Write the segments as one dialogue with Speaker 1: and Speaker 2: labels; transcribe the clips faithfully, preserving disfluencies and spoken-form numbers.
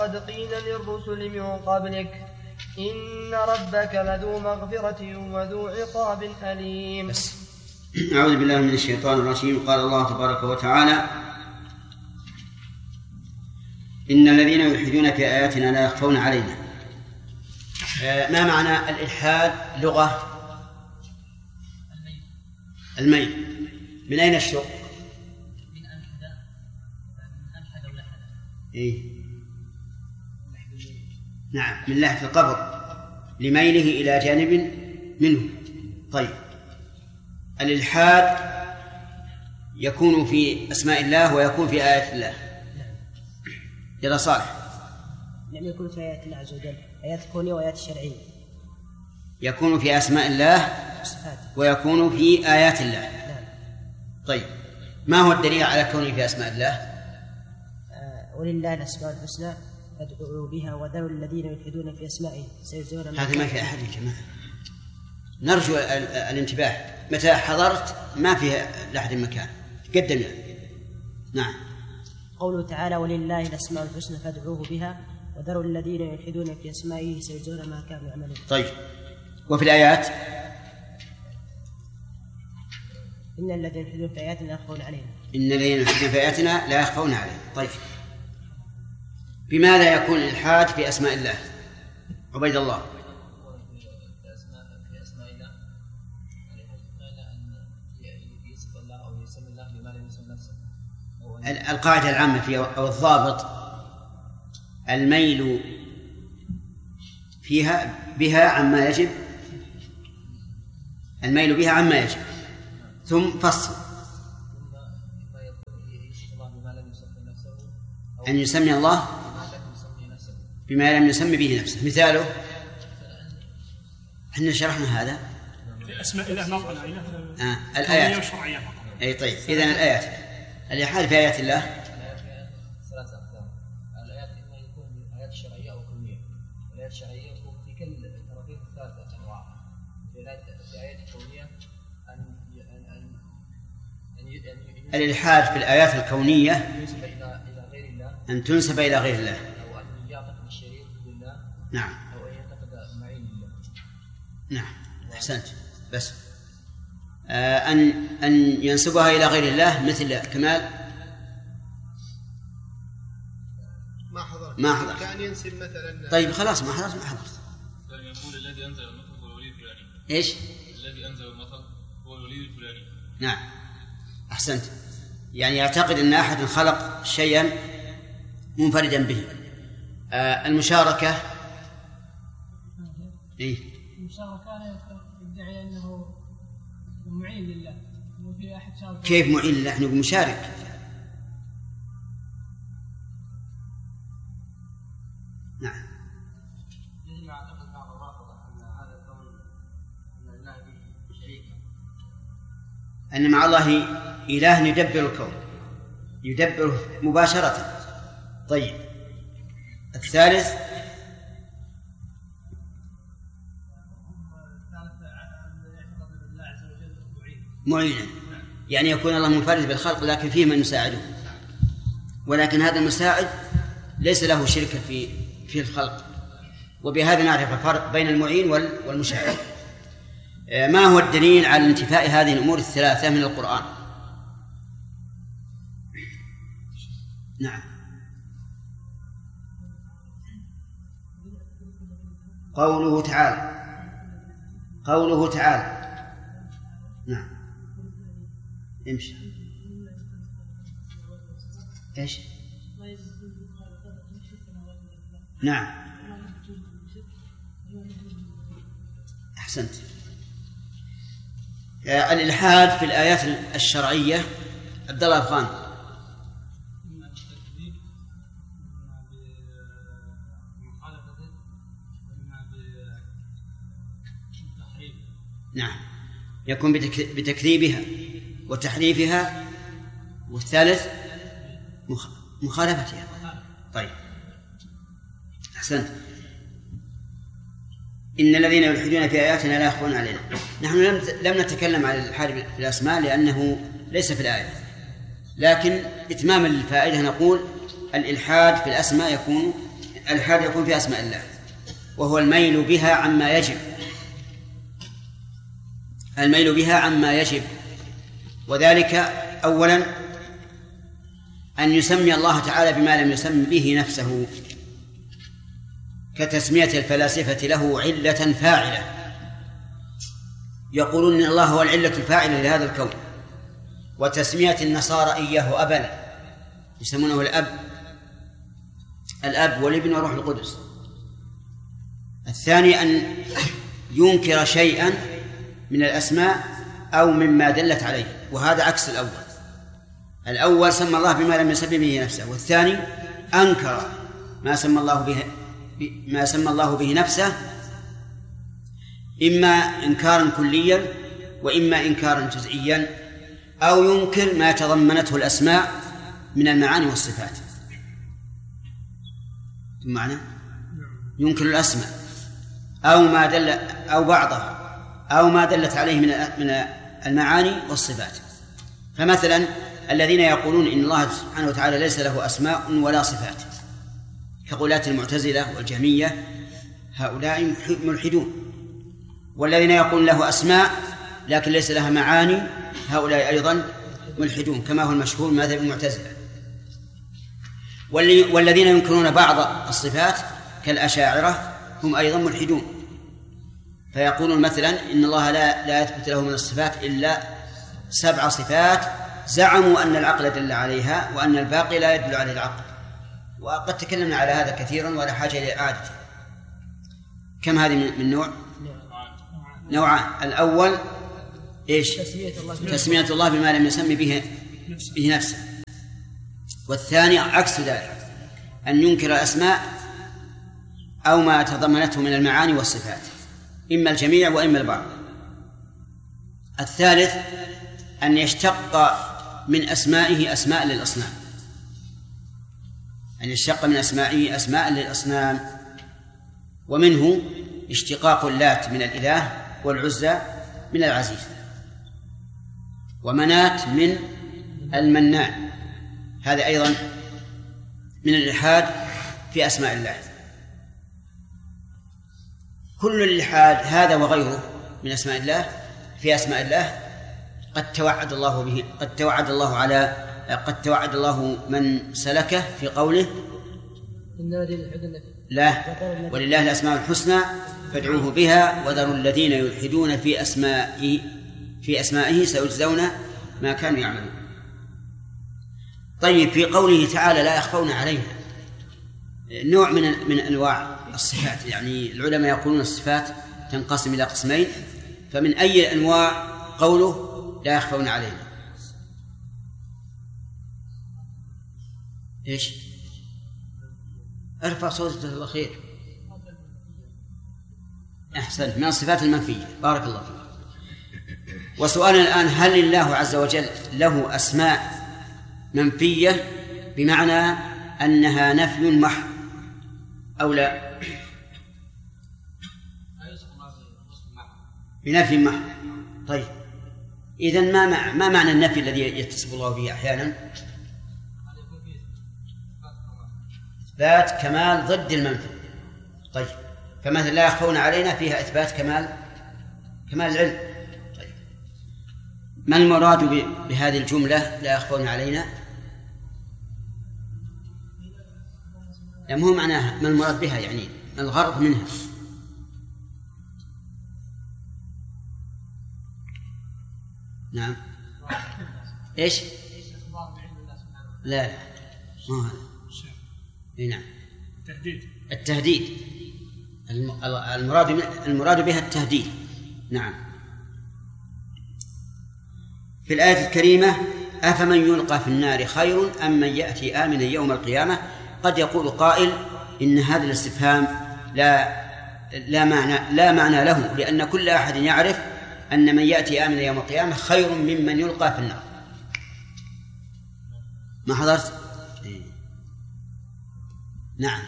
Speaker 1: قد قيل للرسل من قبلك إن ربك لذو مغفرة وذو عقاب أليم.
Speaker 2: بس. أعوذ بالله من الشيطان الرجيم. قال الله تبارك وتعالى: إن الذين يلحدون في آياتنا لا يخفون علينا. ما معنى الإلحاد لغة؟ الميل. من أين الشق؟
Speaker 3: من ألحد من ألحد ولحد.
Speaker 2: إيه؟ نعم، من لحد القبر لميله إلى جانب منه. طيب، الإلحاد يكون في أسماء الله ويكون في آيات الله. يلا صالح.
Speaker 4: يعني يكون في آيات الله عز وجل، آيات كونية وآيات شرعية.
Speaker 2: يكون في أسماء الله ويكون في آيات الله. طيب، ما هو الدليل على كونه في أسماء الله؟
Speaker 4: آه ولله الأسماء الحسنى فادعوا بها وذروا الذين يلحدون في أسمائه سيجزون ما
Speaker 2: هذا ما في أحد يا جماعة. نرجو الانتباه. متى حضرت ما فيه لأحد مكان قدم. نعم.
Speaker 4: قوله تعالى: ولله الأسماء الحسنى فادعوه بها وذروا الذين يلحدون في أسمائه سيجزون ما كانوا يعملون.
Speaker 2: طيب، وفي الآيات:
Speaker 4: إن الذين يلحدون في آياتنا لا يخفون علينا.
Speaker 2: إن الذين يلحدون في آياتنا لا يخفون علينا. طيب، بماذا يكون الإلحاد في أسماء الله؟ عبيد الله.
Speaker 3: في أسماء في أسماء الله أن يصف الله أو يسمي الله بما لم يسم نفسه.
Speaker 2: القاعدة العامة في أو الضابط: الميل فيها بها عما يجب، الميل بها عما يجب، ثم فصل. أن يسمي الله بما لم يسمي به نفسه. مثاله: احنا شرحنا هذا
Speaker 5: في أسماء الله نظرا إلى
Speaker 2: آه. الآيات
Speaker 5: والشرعية فقط.
Speaker 2: أي طيب، إذن الآيات الإلحاد في آيات الله
Speaker 3: ثلاثة أقسام. الآيات إما يكون آيات شرعية أو كونية. الآيات الشرعية يكون في كل الطرفين الثلاثة أنواع. في الآيات الكونية أن أن أن
Speaker 2: الإلحاد في الآيات الكونية
Speaker 3: ينسب إلى إلى غير الله،
Speaker 2: أن تنسب إلى غير الله،
Speaker 3: أو أن يعتقد الشريك لله،
Speaker 2: نعم،
Speaker 3: أو أن يعتقد معين لله.
Speaker 2: نعم، أحسنت. بس آه أن أن ينسبها إلى غير الله، مثل كمال
Speaker 6: ما حضرت
Speaker 2: ما حضرت
Speaker 6: كان ينسب مثلا.
Speaker 2: طيب خلاص، ما حضرت ما حضرت.
Speaker 7: يقول الذي أنزل المطر هو الولي الفلاني.
Speaker 2: إيش؟
Speaker 7: الذي أنزل المطر هو الولي الفلاني.
Speaker 2: نعم، أحسنت. يعني يعتقد أن أحد خلق شيئا منفردا به. آه المشاركة إيه؟
Speaker 8: المشاركة يدعي أنه معين لله، إنه في أحد شارك.
Speaker 2: كيف معين لله؟ نحن مشارك. نعم.
Speaker 3: مثل ما اعتقد بعض الرافضة أن هذا الكون أن الله به شريكا.
Speaker 2: أن مع الله إله يدبر الكون، يدبره مباشرة. طيب، الثالث معينا، يعني يكون الله منفرد بالخلق لكن فيه من يساعده، ولكن هذا المساعد ليس له شركة في في الخلق. وبهذا نعرف الفرق بين المعين والمساعد. ما هو الدليل على انتفاء هذه الأمور الثلاثة من القرآن؟ نعم. قوله تعالى قوله تعالى نعم. امشي. ايش؟ نعم، أحسنت. الإلحاد في الآيات الشرعية. عبد الله أفغان. نعم، يكون بتكذيبها وتحريفها، والثالث مخالفتها. طيب، أحسنت. إن الذين يلحدون في آياتنا لا يخفون علينا. نحن لم نتكلم على الإلحاد في الأسماء لأنه ليس في الآية، لكن إتماما للفائدة نقول الإلحاد في الأسماء يكون الإلحاد يكون في أسماء الله، وهو الميل بها عما يجب، الميل بها عما يجب. وذلك أولا أن يسمي الله تعالى بما لم يسم به نفسه، كتسمية الفلاسفة له علة فاعلة، يقولون إن الله هو العلة الفاعلة لهذا الكون، وتسمية النصارى إياه أبا، يسمونه الأب، الأب والابن وروح القدس. الثاني أن ينكر شيئا من الأسماء أو مما دلت عليه، وهذا عكس الأول. الأول سمى الله بما لم يسمي به نفسه، والثاني أنكر ما سمى الله به ما سمى الله به نفسه، إما إنكارا كليا وإما إنكارا جزئيا، أو ينكر ما تضمنته الأسماء من المعاني والصفات. معنى ينكر الأسماء أو ما دل أو بعضها أو ما دلت عليه من من المعاني والصفات. فمثلا الذين يقولون إن الله سبحانه وتعالى ليس له أسماء ولا صفات كقولات المعتزلة والجهمية، هؤلاء ملحدون. والذين يقولون له أسماء لكن ليس لها معاني، هؤلاء أيضا ملحدون، كما هو المشهور مذهب المعتزلة. والذين ينكرون بعض الصفات كالأشاعرة هم أيضا ملحدون، فيقولون مثلا إن الله لا, لا يثبت له من الصفات إلا سبع صفات زعموا أن العقل دل عليها وأن الباقي لا يدل عليه العقل. وقد تكلمنا على هذا كثيرا ولا حاجة إلى إعادته. كم هذه من نوع؟ نوعان. الأول إيش؟ تسمية الله بما لم يسمي به به نفسه. والثاني عكس ذلك، أن ينكر الأسماء أو ما تضمنته من المعاني والصفات، إما الجميع وإما البعض. الثالث أن يشتق من أسمائه أسماء للأصنام، أن يشتق من أسمائه أسماء للأصنام، ومنه اشتقاق اللات من الإله والعزى من العزيز، ومنات من المنان، هذا أيضا من الإلحاد في أسماء الله. كل الإلحاد هذا وغيره من أسماء الله في أسماء الله قد توعد الله به، قد توعد الله على قد توعد الله من سلكه في قوله لا ولله الأسماء الحسنى فادعوه بها وذروا الذين يلحدون في أسمائه في أسمائه سيجزون ما كانوا يعملون. طيب، في قوله تعالى لا يخفون علينا نوع من من أنواع الصفات، يعني العلماء يقولون الصفات تنقسم إلى قسمين، فمن أي أنواع قوله لا يخفون علينا؟ إيش؟ ارفع صوتك الله خير. أحسنت، من الصفات المنفية، بارك الله فيك. وسؤالنا الآن، هل الله عز وجل له أسماء منفية بمعنى أنها نفي محض أو لا؟ بنفي محض. طيب، إذن ما مع ما معنى النفي الذي يتصف الله به أحيانا؟ إثبات كمال ضد المنفي. طيب، فمثلا لا يخفون علينا فيها إثبات كمال كمال العلم. طيب، ما المراد بهذه الجملة لا يخفون علينا؟ يعني مو معناها ما المراد بها، يعني ما الغرض منها؟ نعم. إيش؟ لا لا مو هذا. نعم،
Speaker 5: التهديد.
Speaker 2: التهديد المراد المراد بها التهديد. نعم. في الآية الكريمة أفمن يلقى في النار خير أم من يأتي آمنا يوم القيامة؟ قد يقول قائل إن هذا الاستفهام لا لا معنى لا معنى له، لأن كل أحد يعرف أن من يأتي آمنا يوم القيامة خير ممن يلقى في النار. ما حضرت؟ نعم.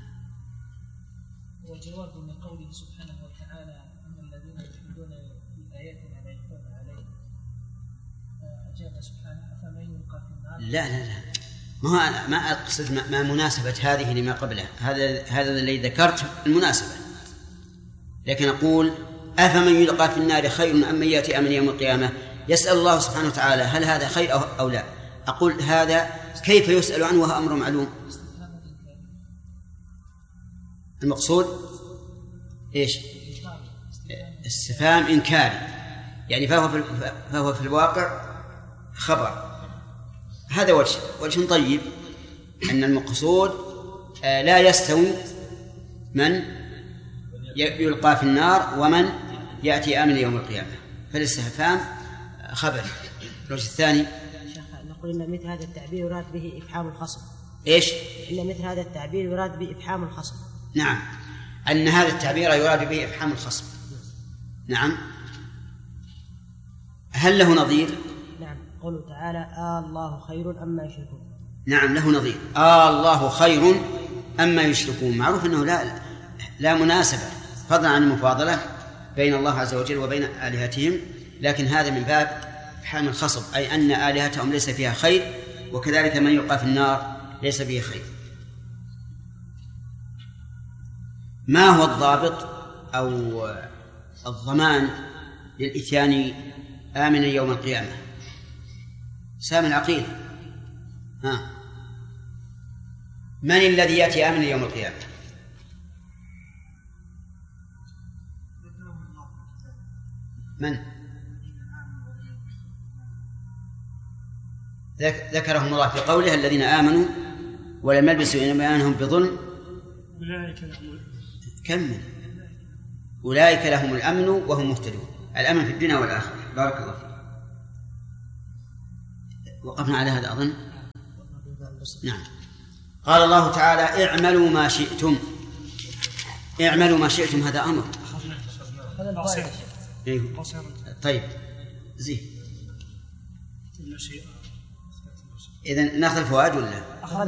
Speaker 8: والجواب من قوله سبحانه وتعالى أن الذين يلحدون في آياتنا لا يخفون علينا، أجاب سبحانه أفمن يلقى في النار.
Speaker 2: لا لا لا ما هو أنا ما أقصد ما, ما مناسبة هذه لما قبلها، هذا هذا الذي ذكرت المناسبة، لكن أقول أفمن يلقى في النار خير أم من يأتي آمن يوم القيامة؟ يسأل الله سبحانه وتعالى هل هذا خير أو, أو لا. أقول هذا كيف يسأل عنه وهو أمر معلوم؟ المقصود إيش؟ استفهام إنكاري، يعني فهو في, فهو في الواقع خبر. هذا وجه وجه طيب، أن المقصود لا يستوي من يلقى في النار ومن يأتي آمن يوم القيامة، فالاستفهام خبر. الوجه الثاني
Speaker 4: شيخ نقول إن مثل هذا التعبير يراد به إفحام الخصم.
Speaker 2: إيش؟
Speaker 4: إن مثل هذا التعبير يراد به إفحام الخصم.
Speaker 2: نعم، أن هذا التعبير يراد به إفحام الخصم. نعم. هل له نظير؟
Speaker 4: نعم، قوله تعالى آه الله خير أما يشركون.
Speaker 2: نعم له نظير، آه الله خير أما يشركون. معروف أنه لا لا مناسبة فضلا عن المفاضلة بين الله عز وجل وبين آلهتهم، لكن هذا من باب إفحام الخصم، أي أن آلهتهم ليس فيها خير، وكذلك من يلقى في النار ليس فيه خير. ما هو الضابط أو الضمان للإتيان آمنا يوم القيامة؟ سام العقيدة. ها، من الذي يأتي آمنا يوم القيامة؟ من؟ ذكرهم الله في قوله الذين آمنوا ولم يلبسوا إيمانهم بظلم
Speaker 5: أولئك لهم
Speaker 2: كمل أولئك لهم الأمن وهم مهتدون. الأمن في الدنيا والآخرة. بارك الله فيك. وقفنا على هذا أظن. نعم. قال الله تعالى اعملوا ما شئتم. اعملوا ما شئتم هذا أمر. إيه. طيب زين. إذن ناخذ الفوائد ولا؟